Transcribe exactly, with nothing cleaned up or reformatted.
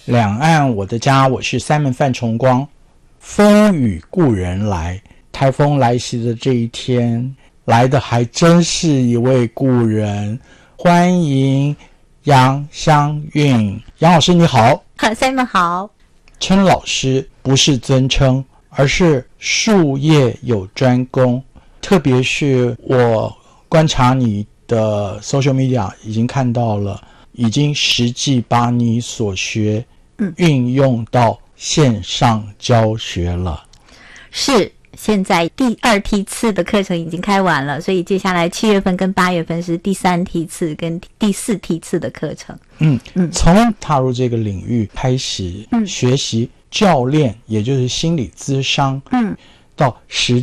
两岸我的家，我是Simon范崇光。风雨故人来，台风来袭的这一天，来的还真是一位故人，欢迎杨香韵。杨老师你好。 Simon 好。 称老师不是尊称，而是术业有专攻，特别是我观察你的 social media 已经看到了，已经实际把你所学运用到线上教学了。 是，现在第二梯次的课程已经开完了，所以接下来七月份跟八月份是第三梯次跟第四梯次的课程。 嗯嗯，从踏入这个领域开始学习教练，也就是心理咨商，嗯，到实